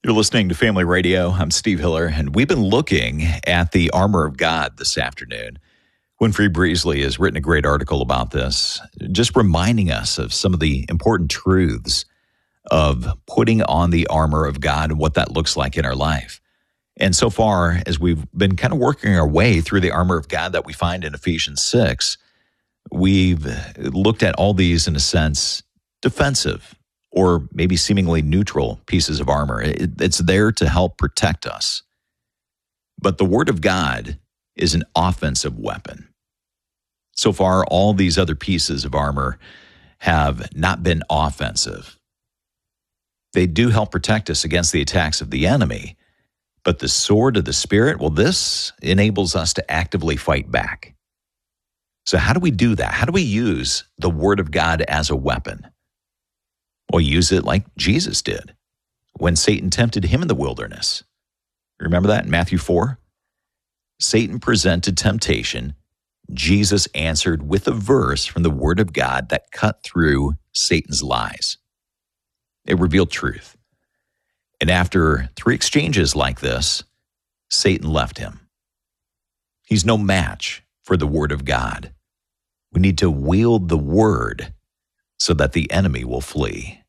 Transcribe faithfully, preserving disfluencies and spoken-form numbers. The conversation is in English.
You're listening to Family Radio. I'm Steve Hiller, and we've been looking at the armor of God this afternoon. Winfrey Breesley has written a great article about this, just reminding us of some of the important truths of putting on the armor of God and what that looks like in our life. And so far, as we've been kind of working our way through the armor of God that we find in Ephesians six, we've looked at all these, in a sense, defensive or maybe seemingly neutral pieces of armor. It, it's there to help protect us. But the Word of God is an offensive weapon. So far, all these other pieces of armor have not been offensive. They do help protect us against the attacks of the enemy, but the sword of the Spirit, well, this enables us to actively fight back. So how do we do that? How do we use the Word of God as a weapon? Well, use it like Jesus did when Satan tempted him in the wilderness. Remember that in Matthew four? Satan presented temptation. Jesus answered with a verse from the Word of God that cut through Satan's lies. It revealed truth. And after three exchanges like this, Satan left him. He's no match for the Word of God. We need to wield the Word so that the enemy will flee.